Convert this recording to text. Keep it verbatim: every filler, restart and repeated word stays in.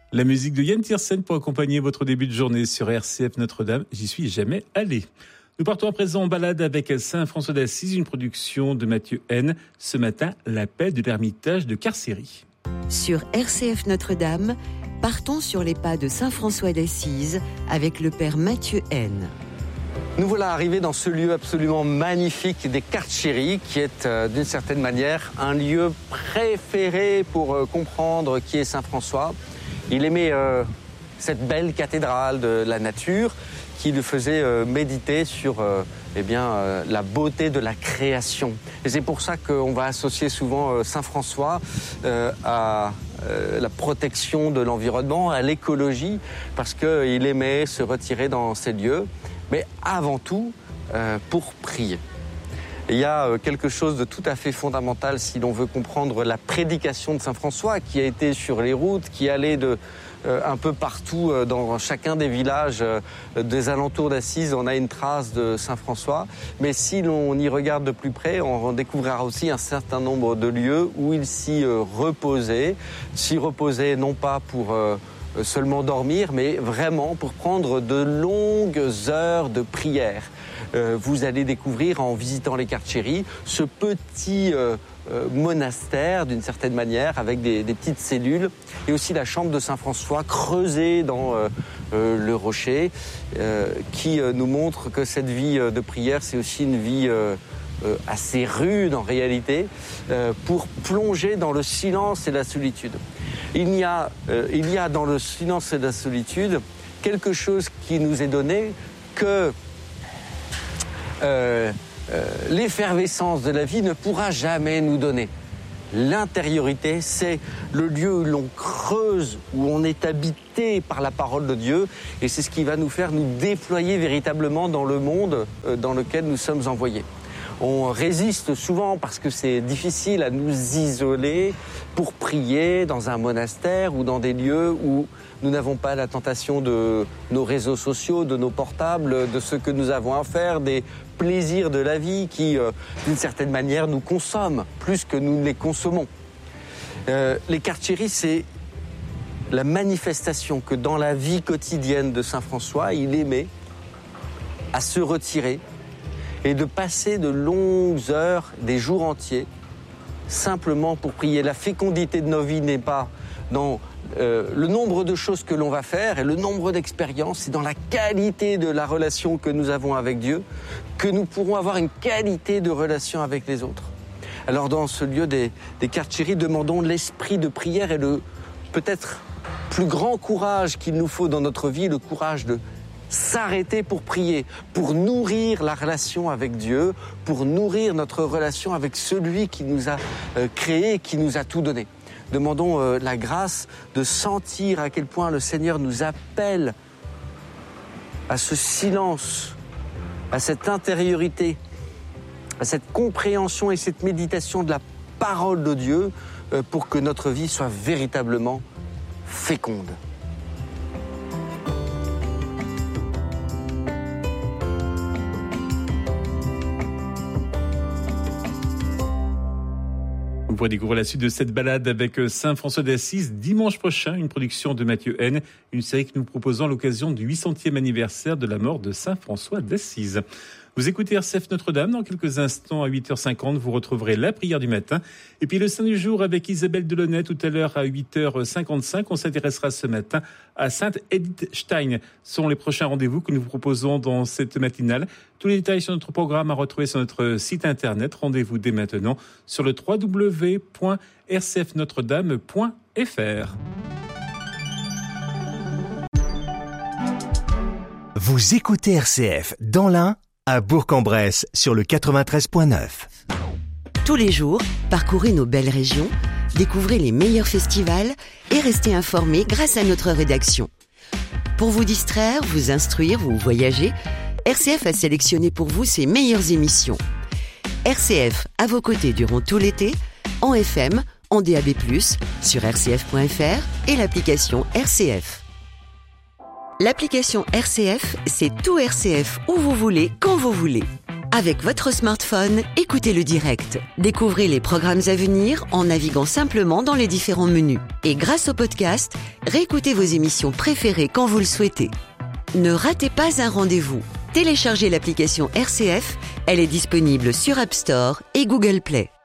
La musique de Yann Tiersen pour accompagner votre début de journée sur R C F Notre-Dame. J'y suis jamais allé. Nous partons à présent en balade avec Saint François d'Assise, une production de Mathieu N. Ce matin, l'appel de l'ermitage de Carcéry. Sur R C F Notre-Dame, partons sur les pas de Saint François d'Assise avec le père Mathieu N. Nous voilà arrivés dans ce lieu absolument magnifique des Carcéry, qui est euh, d'une certaine manière un lieu préféré pour euh, comprendre qui est Saint François. Il aimait euh, cette belle cathédrale de la nature qui le faisait euh, méditer sur euh, eh bien, euh, la beauté de la création. Et c'est pour ça qu'on va associer souvent euh, Saint François euh, à euh, la protection de l'environnement, à l'écologie, parce qu'il aimait se retirer dans ces lieux, mais avant tout euh, pour prier. Et il y a euh, quelque chose de tout à fait fondamental si l'on veut comprendre la prédication de Saint François, qui a été sur les routes, qui allait de Euh, un peu partout euh, dans chacun des villages euh, des alentours d'Assise, on a une trace de Saint François. Mais si l'on y regarde de plus près, on découvrira aussi un certain nombre de lieux où il s'y euh, reposait, s'y reposait non pas pour euh, seulement dormir, mais vraiment pour prendre de longues heures de prière. Euh, vous allez découvrir en visitant les Carcéry ce petit euh, euh, monastère d'une certaine manière avec des, des petites cellules et aussi la chambre de Saint François creusée dans euh, euh, le rocher euh, qui euh, nous montre que cette vie euh, de prière c'est aussi une vie euh, euh, assez rude en réalité euh, pour plonger dans le silence et la solitude. Il y a, euh, il y a dans le silence et la solitude quelque chose qui nous est donné que Euh, euh, l'effervescence de la vie ne pourra jamais nous donner. L'intériorité, c'est le lieu où l'on creuse, où on est habité par la parole de Dieu, et c'est ce qui va nous faire nous déployer véritablement dans le monde euh, dans lequel nous sommes envoyés. On résiste souvent parce que c'est difficile à nous isoler pour prier dans un monastère ou dans des lieux où nous n'avons pas la tentation de nos réseaux sociaux, de nos portables, de ce que nous avons à faire, des plaisirs de la vie qui, euh, d'une certaine manière, nous consomment plus que nous ne les consommons. Euh, les Carcéry, c'est la manifestation que dans la vie quotidienne de Saint François, il aimait à se retirer et de passer de longues heures, des jours entiers, simplement pour prier. La fécondité de nos vies n'est pas dans euh, le nombre de choses que l'on va faire et le nombre d'expériences, c'est dans la qualité de la relation que nous avons avec Dieu que nous pourrons avoir une qualité de relation avec les autres. Alors dans ce lieu des, des Carcéry, demandons l'esprit de prière et le peut-être plus grand courage qu'il nous faut dans notre vie, le courage de s'arrêter pour prier, pour nourrir la relation avec Dieu, pour nourrir notre relation avec celui qui nous a euh, créés, qui nous a tout donné. Demandons euh, la grâce de sentir à quel point le Seigneur nous appelle à ce silence, à cette intériorité, à cette compréhension et cette méditation de la parole de Dieu euh, pour que notre vie soit véritablement féconde. Vous pourrez découvrir la suite de cette balade avec Saint François d'Assise dimanche prochain, une production de Mathieu N, une série que nous proposons à l'occasion du huit centième anniversaire de la mort de Saint François d'Assise. Vous écoutez R C F Notre-Dame. Dans quelques instants, à huit heures cinquante, vous retrouverez la prière du matin. Et puis le Saint du jour avec Isabelle Delaunay tout à l'heure à huit heures cinquante-cinq. On s'intéressera ce matin à Sainte Edith Stein. Ce sont les prochains rendez-vous que nous vous proposons dans cette matinale. Tous les détails sur notre programme à retrouver sur notre site internet. Rendez-vous dès maintenant sur le w w w point r c f notre dame point f r. Vous écoutez R C F dans l'Ain, à Bourg-en-Bresse, sur le quatre-vingt-treize point neuf. Tous les jours, parcourez nos belles régions, découvrez les meilleurs festivals et restez informés grâce à notre rédaction. Pour vous distraire, vous instruire ou voyager, R C F a sélectionné pour vous ses meilleures émissions. R C F à vos côtés durant tout l'été, en F M, en D A B plus, sur r c f point f r et l'application R C F. L'application R C F, c'est tout R C F où vous voulez, quand vous voulez. Avec votre smartphone, écoutez le direct. Découvrez les programmes à venir en naviguant simplement dans les différents menus. Et grâce au podcast, réécoutez vos émissions préférées quand vous le souhaitez. Ne ratez pas un rendez-vous. Téléchargez l'application R C F, elle est disponible sur App Store et Google Play.